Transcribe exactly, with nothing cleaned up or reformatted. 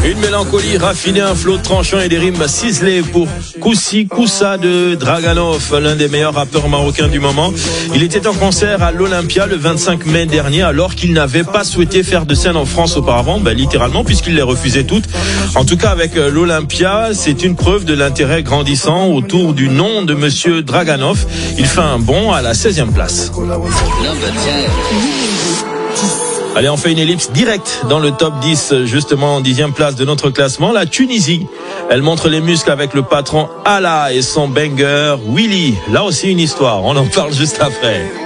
Une mélancolie raffinée, un flot tranchant et des rimes ciselées pour Koussi Koussa de Draganov, l'un des meilleurs rappeurs marocains du moment. Il était en concert à l'Olympia le vingt-cinq mai dernier, alors qu'il n'avait pas souhaité faire de scène en France auparavant, ben littéralement, puisqu'il les refusait toutes. En tout cas, avec l'Olympia, c'est une preuve de l'intérêt grandissant autour du nom de Monsieur Draganov. Il fait un bond à la seizième place. Allez, on fait une ellipse directe dans le top dix, justement en dixième place de notre classement, la Tunisie. Elle montre les muscles avec le patron Allah et son banger Willy. Là aussi une histoire, on en parle juste après.